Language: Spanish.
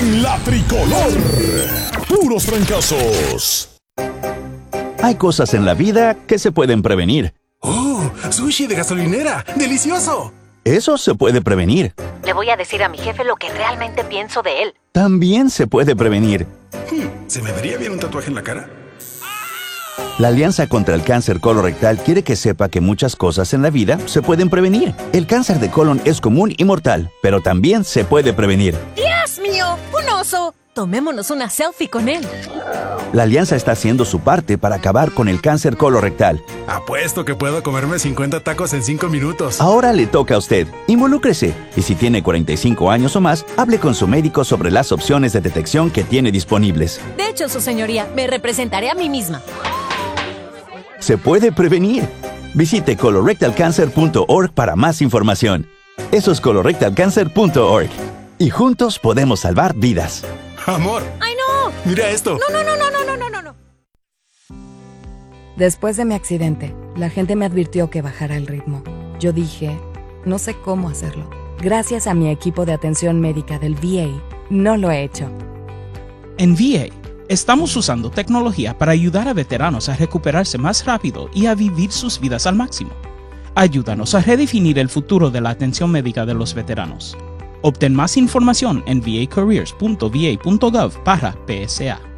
en la tricolor. Puros fracasos. Hay cosas en la vida que se pueden prevenir. ¡Oh! ¡Sushi de gasolinera! ¡Delicioso! Eso se puede prevenir. Le voy a decir a mi jefe lo que realmente pienso de él. También se puede prevenir. ¿Se me vería bien un tatuaje en la cara? La Alianza contra el Cáncer Colorectal quiere que sepa que muchas cosas en la vida se pueden prevenir. El cáncer de colon es común y mortal, pero también se puede prevenir. ¡Dios mío! ¡Un oso! Tomémonos una selfie con él. La Alianza está haciendo su parte para acabar con el cáncer colorectal. Apuesto que puedo comerme 50 tacos en 5 minutos. Ahora le toca a usted. Involúcrese. Y si tiene 45 años o más, hable con su médico sobre las opciones de detección que tiene disponibles. De hecho, su señoría, me representaré a mí misma. Se puede prevenir. Visite colorectalcancer.org para más información. Eso es colorectalcancer.org. Y juntos podemos salvar vidas. ¡Amor! ¡Ay, no! ¡Mira esto! No. Después de mi accidente, la gente me advirtió que bajara el ritmo. Yo dije, no sé cómo hacerlo. Gracias a mi equipo de atención médica del VA, no lo he hecho. En VA, estamos usando tecnología para ayudar a veteranos a recuperarse más rápido y a vivir sus vidas al máximo. Ayúdanos a redefinir el futuro de la atención médica de los veteranos. Obtén más información en vacareers.va.gov/PSA.